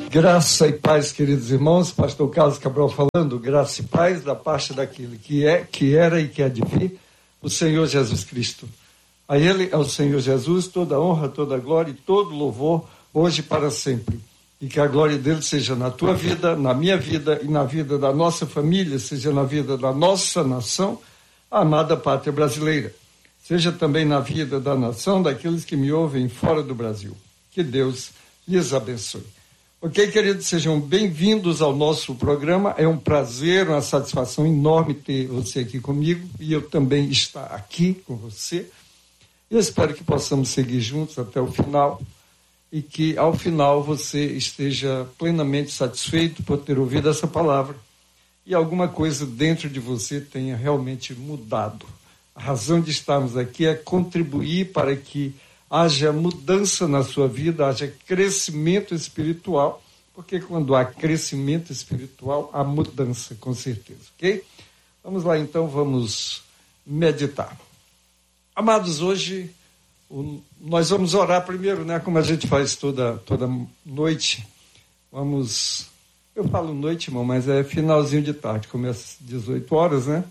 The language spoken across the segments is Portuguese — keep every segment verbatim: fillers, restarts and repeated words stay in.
Graça e paz, queridos irmãos, pastor Carlos Cabral falando, graça e paz da parte daquele que é, que era e que há de vir, o Senhor Jesus Cristo. A Ele, ao Senhor Jesus, toda honra, toda glória e todo louvor, hoje e para sempre. E que a glória dele seja na tua vida, na minha vida e na vida da nossa família, seja na vida da nossa nação, a amada pátria brasileira. Seja também na vida da nação daqueles que me ouvem fora do Brasil. Que Deus lhes abençoe. Ok, queridos, sejam bem-vindos ao nosso programa. É um prazer, uma satisfação enorme ter você aqui comigo e eu também estar aqui com você. Eu espero que possamos seguir juntos até o final e que, ao final, você esteja plenamente satisfeito por ter ouvido essa palavra e alguma coisa dentro de você tenha realmente mudado. A razão de estarmos aqui é contribuir para que haja mudança na sua vida, haja crescimento espiritual, porque quando há crescimento espiritual, há mudança, com certeza, ok? Vamos lá, então, vamos meditar. Amados, hoje o, nós vamos orar primeiro, né? Como a gente faz toda, toda noite. Vamos, eu falo noite, irmão, mas é finalzinho de tarde, começa às dezoito horas, né?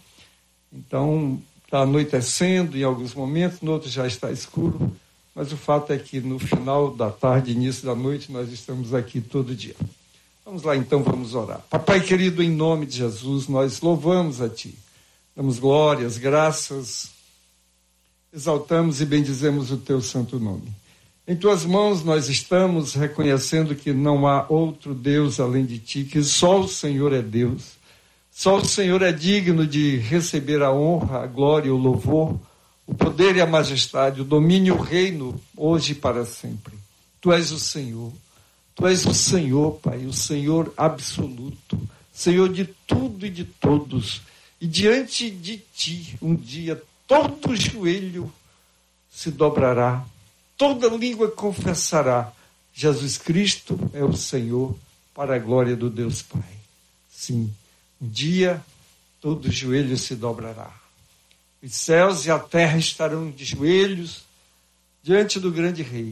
Então, está anoitecendo em alguns momentos, no outro já está escuro. Mas o fato é que no final da tarde, início da noite, nós estamos aqui todo dia. Vamos lá, então, vamos orar. Papai querido, em nome de Jesus, nós louvamos a Ti. Damos glórias, graças, exaltamos e bendizemos o Teu santo nome. Em Tuas mãos nós estamos reconhecendo que não há outro Deus além de Ti, que só o Senhor é Deus. Só o Senhor é digno de receber a honra, a glória e o louvor, o poder e a majestade, o domínio e o reino, hoje e para sempre. Tu és o Senhor. Tu és o Senhor, Pai, o Senhor absoluto, Senhor de tudo e de todos. E diante de Ti, um dia, todo joelho se dobrará, toda língua confessará, Jesus Cristo é o Senhor, para a glória do Deus Pai. Sim, um dia, todo joelho se dobrará. Os céus e a terra estarão de joelhos diante do grande Rei.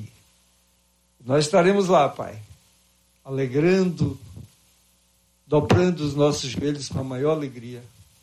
Nós estaremos lá, Pai, alegrando, dobrando os nossos joelhos com a maior alegria,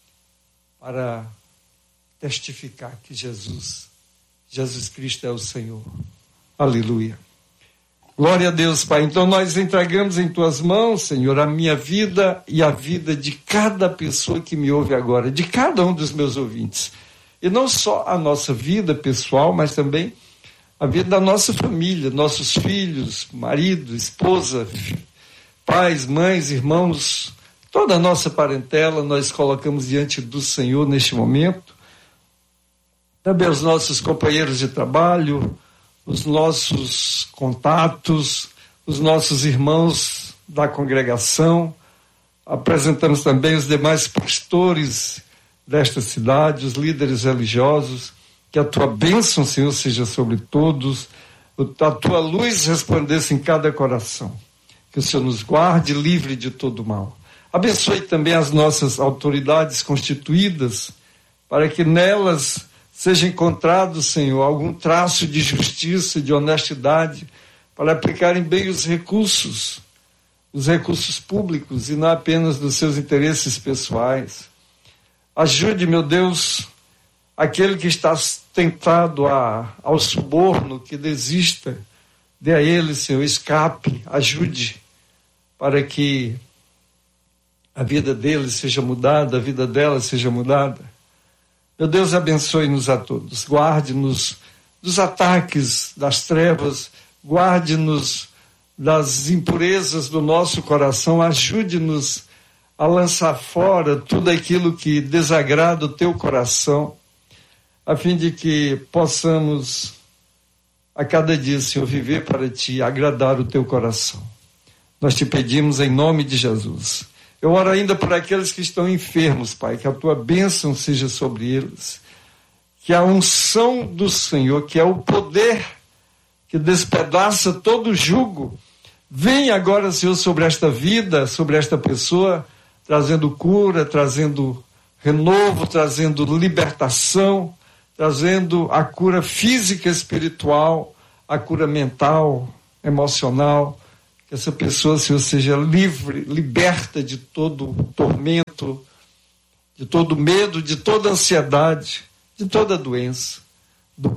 para testificar que Jesus, Jesus Cristo é o Senhor. Aleluia. Glória a Deus, Pai. Então nós entregamos em Tuas mãos, Senhor, a minha vida e a vida de cada pessoa que me ouve agora, de cada um dos meus ouvintes. E não só a nossa vida pessoal, mas também a vida da nossa família, nossos filhos, marido, esposa, pais, mães, irmãos, toda a nossa parentela nós colocamos diante do Senhor neste momento. Também os nossos companheiros de trabalho, os nossos contatos, os nossos irmãos da congregação. Apresentamos também os demais pastores desta cidade, os líderes religiosos, que a Tua bênção, Senhor, seja sobre todos, a Tua luz resplandeça em cada coração, que o Senhor nos guarde livre de todo mal. Abençoe também as nossas autoridades constituídas, para que nelas seja encontrado, Senhor, algum traço de justiça, de honestidade, para aplicarem bem os recursos, os recursos públicos, e não apenas dos seus interesses pessoais. Ajude, meu Deus, aquele que está tentado a, ao suborno, que desista, dê a ele, Senhor, escape, ajude, para que a vida dele seja mudada, a vida dela seja mudada. Meu Deus, abençoe-nos a todos, guarde-nos dos ataques das trevas, guarde-nos das impurezas do nosso coração, ajude-nos a lançar fora tudo aquilo que desagrada o Teu coração, a fim de que possamos a cada dia, Senhor, viver para Ti, agradar o Teu coração. Nós Te pedimos em nome de Jesus. Eu oro ainda por aqueles que estão enfermos, Pai, que a Tua bênção seja sobre eles, que a unção do Senhor, que é o poder que despedaça todo jugo, venha agora, Senhor, sobre esta vida, sobre esta pessoa, trazendo cura, trazendo renovo, trazendo libertação, trazendo a cura física, espiritual, a cura mental, emocional, que Que essa pessoa, Senhor, seja livre, liberta de todo tormento, de todo medo, de toda ansiedade, de toda doença.